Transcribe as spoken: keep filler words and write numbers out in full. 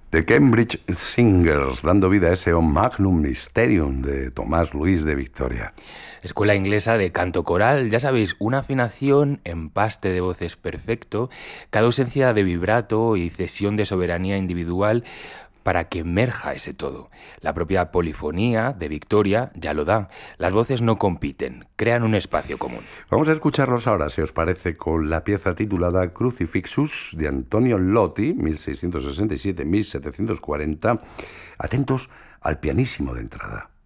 The Cambridge Singers, dando vida a ese O Magnum Mysterium de Tomás Luis de Victoria. Escuela inglesa de canto coral, ya sabéis, una afinación, empaste de voces perfecto, cada ausencia de vibrato y cesión de soberanía individual para que emerja ese todo. La propia polifonía de Victoria ya lo da. Las voces no compiten, crean un espacio común. Vamos a escucharlos ahora, si os parece, con la pieza titulada Crucifixus de Antonio Lotti, mil seiscientos sesenta y siete a mil setecientos cuarenta. Atentos al pianísimo de entrada.